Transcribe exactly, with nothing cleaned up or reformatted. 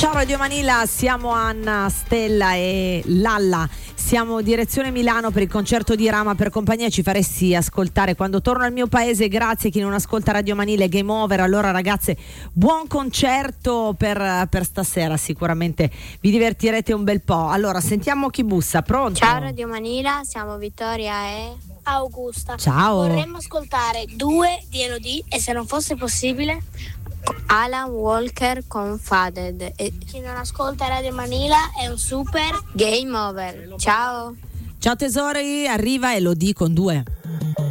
Ciao Radio Manila, siamo Anna, Stella e Lalla. Siamo direzione Milano per il concerto di Rama. Per compagnia ci faresti ascoltare Quando torno al mio paese. Grazie, chi non ascolta Radio Manila è game over. Allora ragazze, buon concerto per, per stasera, sicuramente vi divertirete un bel po'. Allora sentiamo chi bussa, pronto? Ciao Radio Manila, siamo Vittoria e Augusta. Ciao. Vorremmo ascoltare due di Elodie e, se non fosse possibile, Alan Walker con Faded e chi non ascolta Radio Manila è un super game over. Ciao. Ciao tesori, arriva Elodie con due.